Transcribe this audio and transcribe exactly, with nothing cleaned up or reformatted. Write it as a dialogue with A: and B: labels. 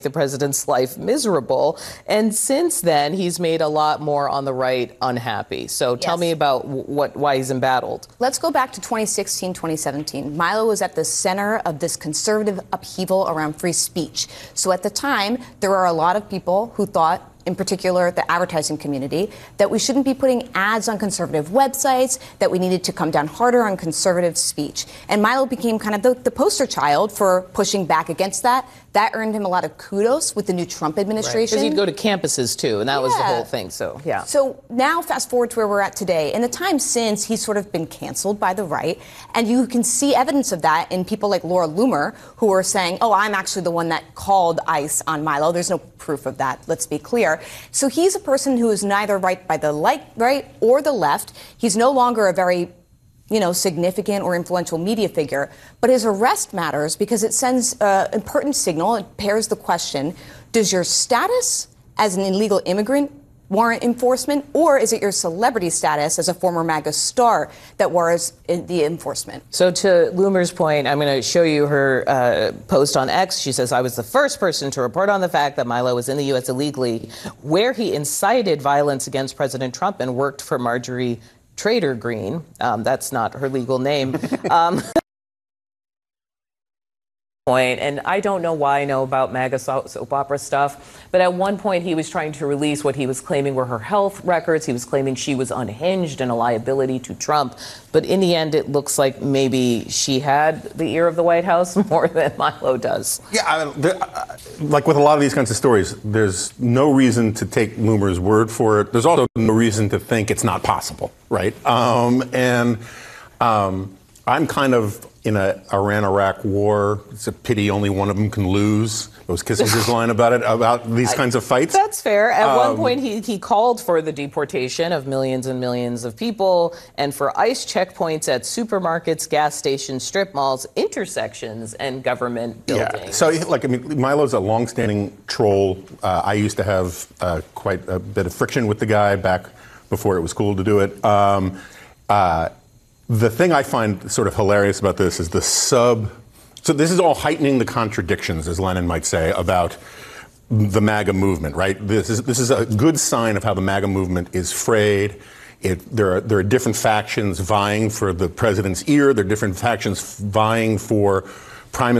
A: the president's life miserable. And since then, he's made a lot more on the right unhappy. So tell
B: Yes.
A: me about what why he's embattled.
B: Let's go back to twenty sixteen, twenty seventeen. Milo was at the center of this conservative upheaval around free speech. So at the time, there were a lot of people who thought, in particular the advertising community, that we shouldn't be putting ads on conservative websites, that we needed to come down harder on conservative speech. And Milo became kind of the, the poster child for pushing back against that. That earned him a lot of kudos with the new Trump administration.
A: Because he'd go to campuses, too, and that
B: yeah.
A: was the whole thing, so, yeah.
B: So now fast forward to where we're at today. In the time since, he's sort of been canceled by the right, and you can see evidence of that in people like Laura Loomer, who are saying, oh, I'm actually the one that called ICE on Milo. There's no proof of that, let's be clear. So he's a person who is neither right by the light, right or the left. He's no longer a very you know, significant or influential media figure. But his arrest matters because it sends an important signal. It pairs the question, does your status as an illegal immigrant warrant enforcement, or is it your celebrity status as a former MAGA star that warrants the enforcement?
A: So to Loomer's point, I'm going to show you her uh, post on X. She says, I was the first person to report on the fact that Milo was in the U S illegally, where he incited violence against President Trump and worked for Marjorie Trader Green. Um, that's not her legal name. Um, point, and I don't know why I know about MAGA soap opera stuff, but at one point he was trying to release what he was claiming were her health records. He was claiming she was unhinged and a liability to Trump. But in the end, it looks like maybe she had the ear of the White House more than Milo does.
C: Yeah, I, there, like with a lot of these kinds of stories, there's no reason to take Loomer's word for it. There's also no reason to think it's not possible, right? Um, and um, I'm kind of in a Iran-Iraq war. It's a pity only one of them can lose. It was Kissinger's line about it, about these kinds of fights.
A: That's fair. At
C: um,
A: one point, he, he called for the deportation of millions and millions of people and for ICE checkpoints at supermarkets, gas stations, strip malls, intersections, and government buildings.
C: Yeah. So, like, I mean, Milo's a longstanding troll. Uh, I used to have uh, quite a bit of friction with the guy back before it was cool to do it. Um, uh, The thing I find sort of hilarious about this is the sub. So this is all heightening the contradictions, as Lenin might say, about the MAGA movement, right? This is this is a good sign of how the MAGA movement is frayed. It, there are there are different factions vying for the president's ear. There are different factions vying for prime